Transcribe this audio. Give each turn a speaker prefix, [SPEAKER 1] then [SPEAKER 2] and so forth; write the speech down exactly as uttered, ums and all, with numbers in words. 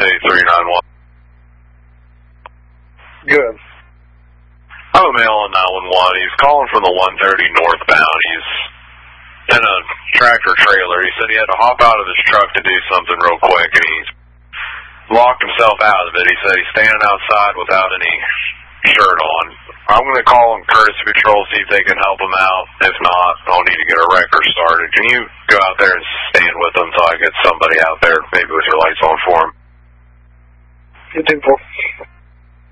[SPEAKER 1] eight three nine one.
[SPEAKER 2] Good.
[SPEAKER 1] I have a male on nine one one. He's calling from the one thirty northbound. He's in a tractor trailer. He said he had to hop out of his truck to do something real quick, and he's locked himself out of it. He said he's standing outside without any shirt on. I'm going to call him Courtesy Patrol, see if they can help him out. If not, I'll need to get a record started. Can you go out there and stand with him until I get somebody out there, maybe with your lights on for him?
[SPEAKER 2] You do,